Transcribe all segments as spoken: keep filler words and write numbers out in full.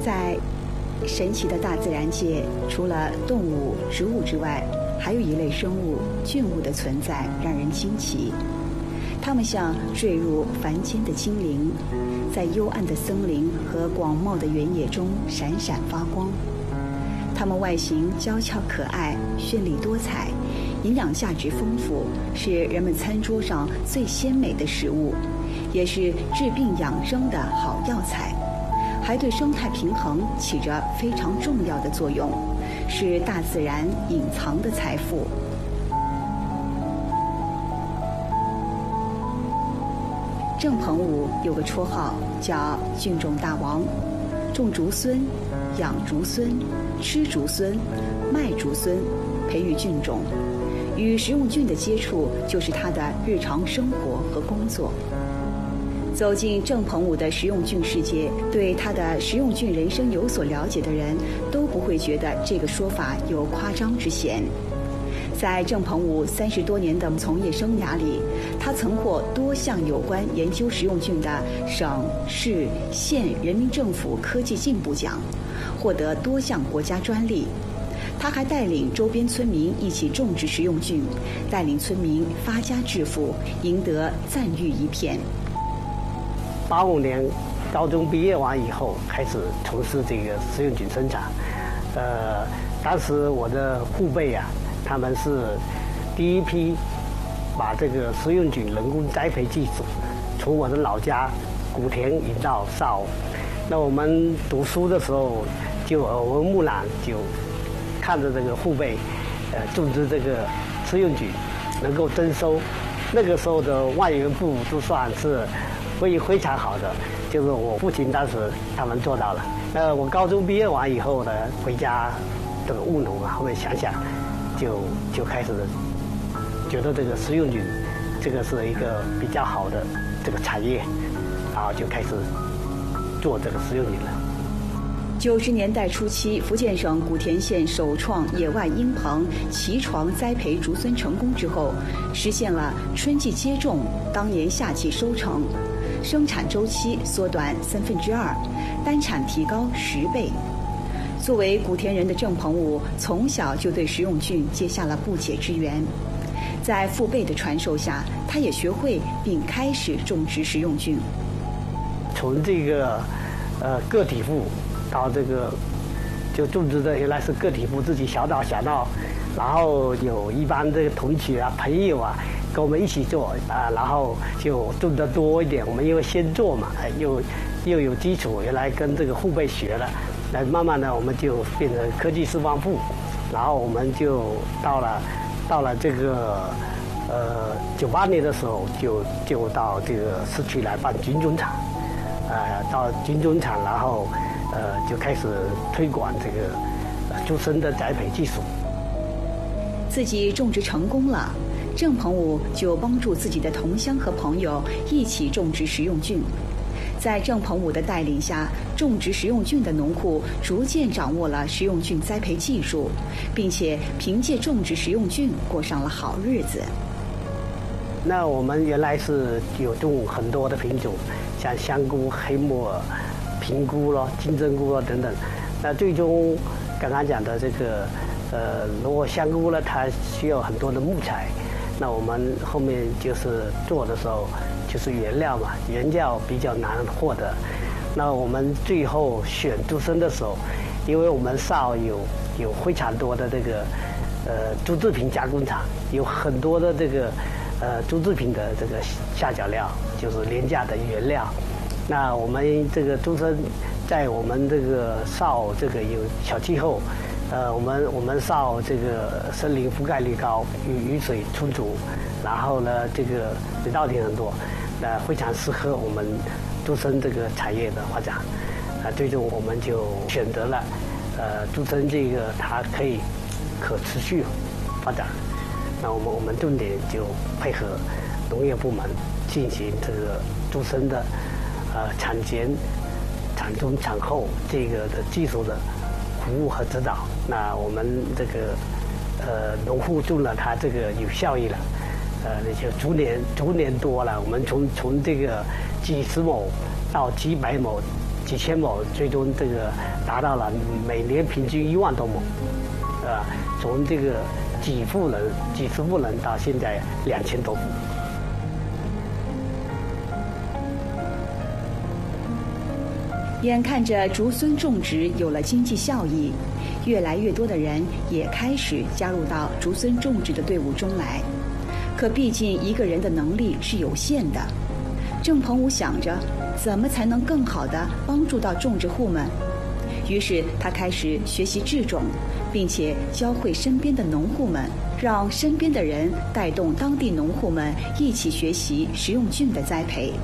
在神奇的大自然界，除了动物、植物之外，还有一类生物菌物的存在让人惊奇。它们像坠入凡间的精灵，在幽暗的森林和广袤的原野中闪闪发光。它们外形娇俏可爱，绚丽多彩，营养价值丰富，是人们餐桌上最鲜美的食物，也是治病养生的好药材，还对生态平衡起着非常重要的作用，是大自然隐藏的财富。郑鹏武有个绰号叫菌种大王，种竹荪、养竹荪、吃竹荪、卖竹荪，培育菌种。与食用菌的接触就是他的日常生活和工作。走进郑鹏武的食用菌世界，对他的食用菌人生有所了解的人都不会觉得这个说法有夸张之嫌。在郑鹏武三十多年的从业生涯里，他曾获多项有关研究食用菌的省、市、县人民政府科技进步奖，获得多项国家专利。他还带领周边村民一起种植食用菌，带领村民发家致富，赢得赞誉一片。 八五年高中毕业完以后，开始从事这个食用菌生产。呃，当时我的父辈啊，他们是第一批把这个食用菌人工栽培技术从我的老家古田引到邵。那我们读书的时候就耳闻目染，就看着这个父辈呃种植这个食用菌能够增收。那个时候的万元户都算是非非常好的，就是我父亲当时他们做到了。那我高中毕业完以后呢，回家这个务农啊，后面想想就就开始觉得这个食用菌这个是一个比较好的这个产业，然后就开始做这个食用菌了。 九十年代初期，福建省古田县首创野外鹰棚齐床栽培竹荪成功之后，实现了春季接种，当年夏季收成，生产周期缩短三分之二，单产提高十倍。作为古田人的郑鹏武，从小就对食用菌结下了不解之缘。在父辈的传授下，他也学会并开始种植食用菌。 从这个呃个体户到这个就种植的原来是个体户自己小打小闹，然后有一帮这个同学啊朋友啊跟我们一起做啊，然后就种得多一点。我们因为先做嘛，又又有基础，原来跟这个父辈学了，那慢慢的我们就变成科技示范部，然后我们就到了到了这个呃九八年的时候就就到这个市区来办菌种厂，呃到菌种厂，然后呃就开始推广这个呃竹荪的栽培技术。 自己种植成功了，郑鹏武就帮助自己的同乡和朋友一起种植食用菌。在郑鹏武的带领下，种植食用菌的农户逐渐掌握了食用菌栽培技术，并且凭借种植食用菌过上了好日子。 那我们原来是有种很多的品种，像香菇、黑木耳、平菇咯、金针菇咯等等。那最终刚刚讲的这个呃，如果香菇呢，它需要很多的木材，那我们后面就是做的时候就是原料嘛，原料比较难获得。那我们最后选竹荪的时候，因为我们邵有有非常多的这个呃竹制品加工厂，有很多的这个呃竹制品的这个下脚料，就是廉价的原料。那我们这个竹荪在我们这个邵这个有小气候。呃，我们我们邵这个森林覆盖率高，雨雨水充足，然后呢，这个水稻田很多，呃，非常适合我们竹荪这个产业的发展。啊、呃，最终我们就选择了，呃，竹荪这个它可以可持续发展。那我们我们重点就配合农业部门进行这个竹荪的呃产前、产中、产后这个的技术的服务和指导。那我们这个呃农户种了，它这个有效益了，呃，那就逐年逐年多了。我们从从这个几十亩到几百亩， 几千亩，最终这个达到了每年平均一万多亩，啊，从这个几户人、几十户人到现在两千多户。 眼看着竹荪种植有了经济效益，越来越多的人也开始加入到竹荪种植的队伍中来。可毕竟一个人的能力是有限的，郑鹏武想着怎么才能更好地帮助到种植户们。于是他开始学习制种，并且教会身边的农户们，让身边的人带动当地农户们一起学习食用菌的栽培。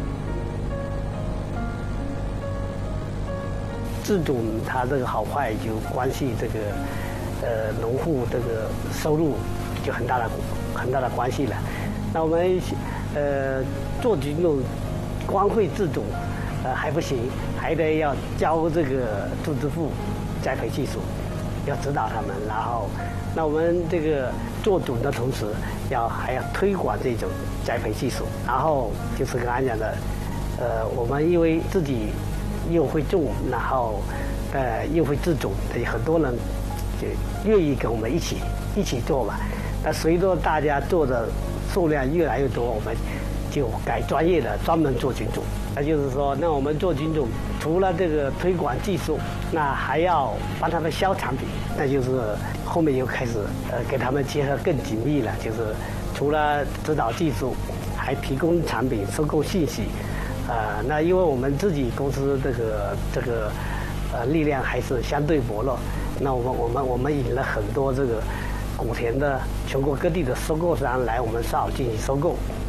制种它这个好坏就关系这个呃农户这个收入就很大的很大的关系了。那我们呃做菌种光会制种呃还不行，还得要教这个种植户栽培技术，要指导他们。然后那我们这个做种的同时要还要推广这种栽培技术。然后就是刚才讲的呃我们因为自己又会种，然后，呃，又会制种，很多人就愿意跟我们一起一起做吧。那随着大家做的数量越来越多，我们就改专业的，专门做菌种。那就是说，那我们做菌种，除了这个推广技术，那还要帮他们销产品。那就是后面又开始呃给他们结合更紧密了，就是除了指导技术，还提供产品、收购信息。呃，那因为我们自己公司这个这个呃力量还是相对薄弱，那我们我们我们引了很多这个古田的全国各地的收购商来我们少进行收购。